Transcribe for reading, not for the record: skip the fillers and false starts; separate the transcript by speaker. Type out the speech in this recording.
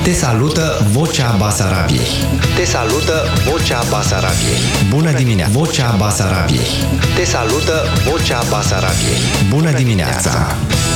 Speaker 1: Te salută Vocea Basarabiei. Te salută Vocea Basarabiei. Bună dimineața! Vocea Basarabiei. Te salută Vocea Basarabiei. Bună dimineața!